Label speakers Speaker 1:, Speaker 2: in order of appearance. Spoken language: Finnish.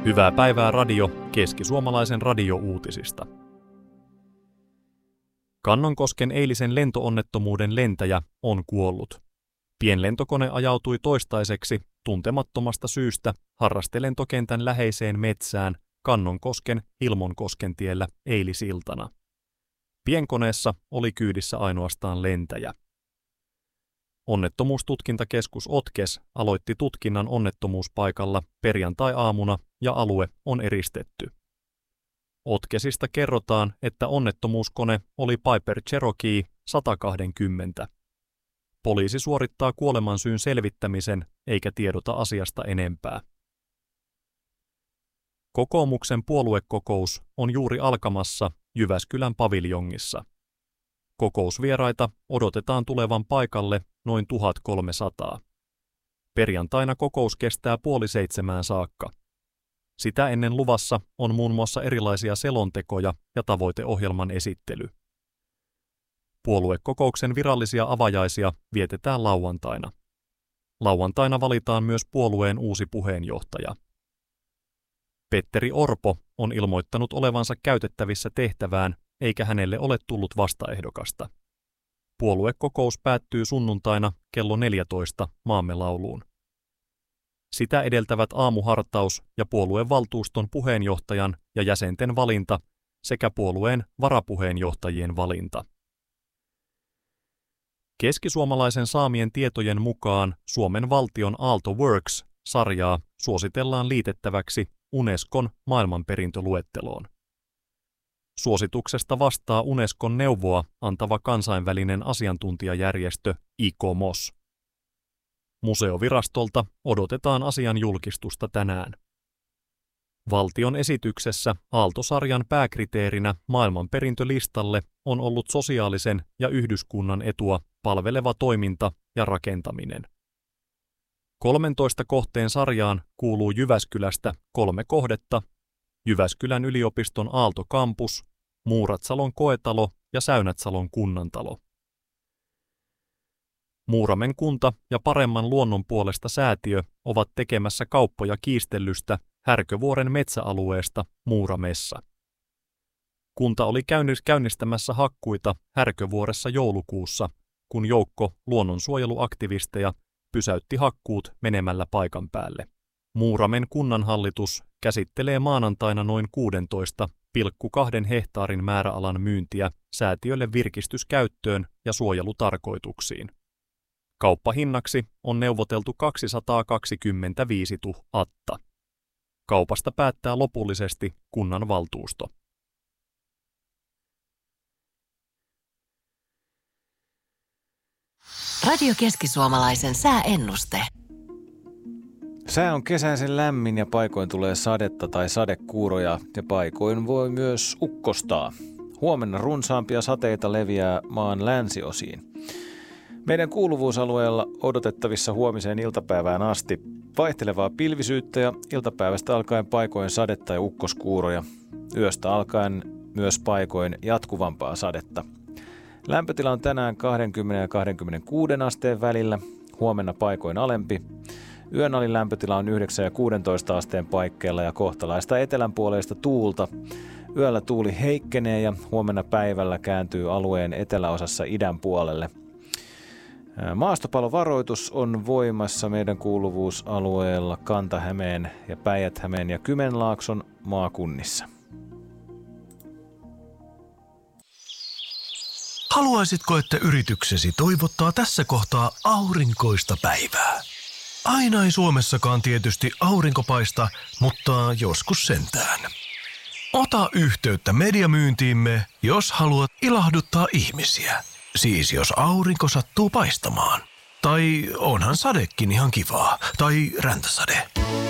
Speaker 1: Hyvää päivää radio Keski-Suomalaisen radiouutisista. Kannonkosken eilisen lentoonnettomuuden lentäjä on kuollut. Pienlentokone ajautui toistaiseksi tuntemattomasta syystä harrastelentokentän läheiseen metsään Kannonkosken Hilmonkoskentiellä eilisiltana. Pienkoneessa oli kyydissä ainoastaan lentäjä. Onnettomuustutkintakeskus OTKES aloitti tutkinnan onnettomuuspaikalla perjantai-aamuna ja alue on eristetty. OTKESista kerrotaan, että onnettomuuskone oli Piper Cherokee 120. Poliisi suorittaa kuolemansyyn selvittämisen eikä tiedota asiasta enempää. Kokoomuksen puoluekokous on juuri alkamassa Jyväskylän paviljongissa. Kokousvieraita odotetaan tulevan paikalle noin 1300. Perjantaina kokous kestää 6:30 saakka. Sitä ennen luvassa on muun muassa erilaisia selontekoja ja tavoiteohjelman esittely. Puoluekokouksen virallisia avajaisia vietetään lauantaina. Lauantaina valitaan myös puolueen uusi puheenjohtaja. Petteri Orpo on ilmoittanut olevansa käytettävissä tehtävään, eikä hänelle ole tullut vastaehdokasta. Puoluekokous päättyy sunnuntaina kello 14 Maamme lauluun. Sitä edeltävät aamuhartaus ja puolueen valtuuston puheenjohtajan ja jäsenten valinta sekä puolueen varapuheenjohtajien valinta. Keskisuomalaisen saamien tietojen mukaan Suomen valtion Aalto Works-sarjaa suositellaan liitettäväksi Unescon maailmanperintöluetteloon. Suosituksesta vastaa Unescon neuvoa antava kansainvälinen asiantuntijajärjestö ICOMOS. Museovirastolta odotetaan asian julkistusta tänään. Valtion esityksessä Aalto-sarjan pääkriteerinä maailmanperintölistalle on ollut sosiaalisen ja yhdyskunnan etua palveleva toiminta ja rakentaminen. 13 kohteen sarjaan kuuluu Jyväskylästä 3 kohdetta: Jyväskylän yliopiston Aalto-kampus, Muuratsalon koetalo ja Säynätsalon kunnantalo. Muuramen kunta ja Paremman luonnon puolesta säätiö ovat tekemässä kauppoja kiistellystä Härkövuoren metsäalueesta Muuramessa. Kunta oli käynnistämässä hakkuita Härkövuoressa joulukuussa, kun joukko luonnonsuojeluaktivisteja pysäytti hakkuut menemällä paikan päälle. Muuramen kunnanhallitus käsittelee maanantaina noin 16,2 hehtaarin määräalan myyntiä säätiölle virkistyskäyttöön ja suojelutarkoituksiin. Kauppahinnaksi on neuvoteltu 225 000. Kaupasta päättää lopullisesti kunnanvaltuusto.
Speaker 2: Radio Keski-Suomalaisen sääennuste.
Speaker 3: Sää on kesäisen lämmin ja paikoin tulee sadetta tai sadekuuroja ja paikoin voi myös ukkostaa. Huomenna runsaampia sateita leviää maan länsiosiin. Meidän kuuluvuusalueella odotettavissa huomiseen iltapäivään asti vaihtelevaa pilvisyyttä ja iltapäivästä alkaen paikoin sadetta ja ukkoskuuroja. Yöstä alkaen myös paikoin jatkuvampaa sadetta. Lämpötila on tänään 20 ja 26 asteen välillä, huomenna paikoin alempi. Yön alin lämpötila on 9 ja 16 asteen paikkeilla ja kohtalaista etelänpuoleista tuulta. Yöllä tuuli heikkenee ja huomenna päivällä kääntyy alueen eteläosassa idän puolelle. Maastopalovaroitus on voimassa meidän kuuluvuusalueella Kanta-Hämeen ja Päijät-Hämeen ja Kymenlaakson maakunnissa.
Speaker 4: Haluaisitko, että yrityksesi toivottaa tässä kohtaa aurinkoista päivää? Aina ei Suomessakaan tietysti aurinko paista, mutta joskus sentään. Ota yhteyttä mediamyyntiimme, jos haluat ilahduttaa ihmisiä. Siis jos aurinko sattuu paistamaan. Tai onhan sadekin ihan kivaa. Tai räntäsade.